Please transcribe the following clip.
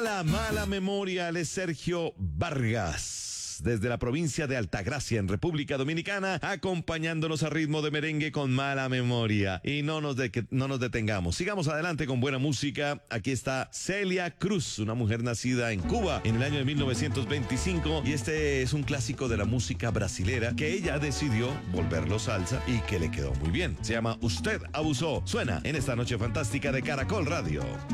Mala, mala memoria, él es Sergio Vargas. Desde la provincia de Altagracia, en República Dominicana, acompañándonos a ritmo de merengue con Mala Memoria. Y no nos detengamos. Sigamos adelante con buena música. Aquí está Celia Cruz, una mujer nacida en Cuba en el año de 1925. Y este es un clásico de la música brasilera que ella decidió volverlo salsa y que le quedó muy bien. Se llama Usted Abusó. Suena en esta noche fantástica de Caracol Radio.